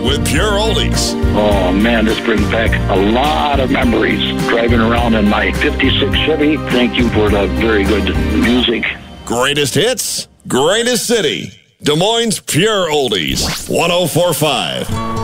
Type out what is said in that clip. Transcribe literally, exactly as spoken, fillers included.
with Pure Oldies. Oh, man, this brings back a lot of memories. Driving around in my fifty-six Chevy. Thank you for the very good music. Greatest hits, greatest city. Des Moines Pure Oldies, one oh four point five.